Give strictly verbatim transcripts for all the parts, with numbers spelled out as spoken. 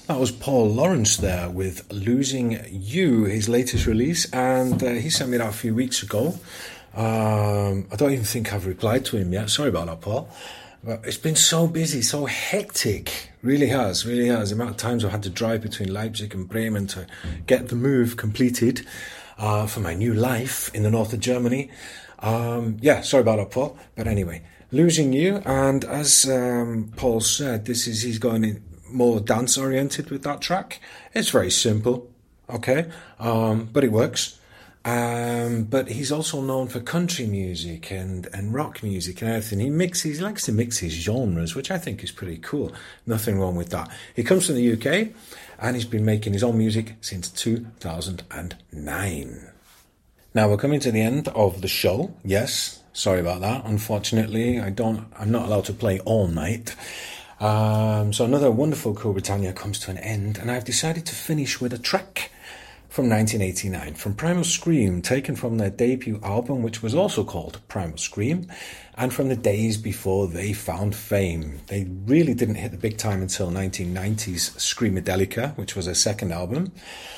That was Paul Lawrence there with Losing You, his latest release, and uh, he sent me that a few weeks ago. Um, I don't even think I've replied to him yet. Sorry about that, Paul. But it's been so busy, so hectic. Really has, really has. The amount of times I've had to drive between Leipzig and Bremen to get the move completed uh, for my new life in the north of Germany. Um, yeah, sorry about that, Paul. But anyway, Losing You, and as um, Paul said, this is he's going in more dance oriented with that track. It's very simple, okay, um, but it works. Um, but he's also known for country music and, and rock music and everything. He mixes, he likes to mix his genres, which I think is pretty cool. Nothing wrong with that. He comes from the U K and he's been making his own music since two thousand nine. Now we're coming to the end of the show. Yes, sorry about that. Unfortunately, I don't, I'm not allowed to play all night. Um, so another wonderful Cool Britannia comes to an end, and I've decided to finish with a track from nineteen eighty-nine, from Primal Scream, taken from their debut album, which was also called Primal Scream, and from the days before they found fame. They really didn't hit the big time until nineteen ninety's Screamadelica, which was their second album.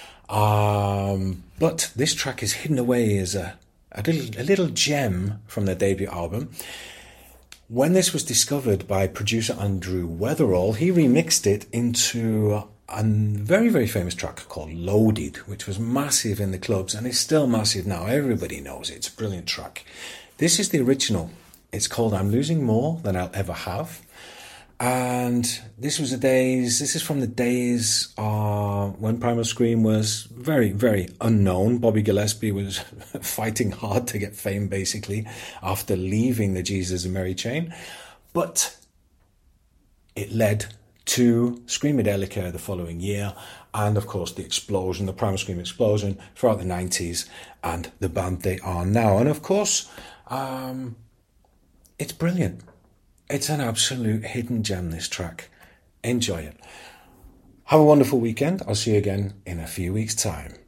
Um, but this track is hidden away as a, a, little, a little gem from their debut album. When this was discovered by producer Andrew Weatherall, he remixed it into a very, very famous track called Loaded, which was massive in the clubs and is still massive now. Everybody knows it. It's a brilliant track. This is the original. It's called I'm Losing More Than I'll Ever Have. And this was the days, this is from the days uh, when Primal Scream was very, very unknown. Bobby Gillespie was fighting hard to get fame, basically, after leaving the Jesus and Mary chain. But it led to Screamadelica the following year, and of course the explosion, the Primal Scream explosion throughout the nineties, and the band they are now. And of course, um, it's brilliant. It's an absolute hidden gem, this track. Enjoy it. Have a wonderful weekend. I'll see you again in a few weeks' time.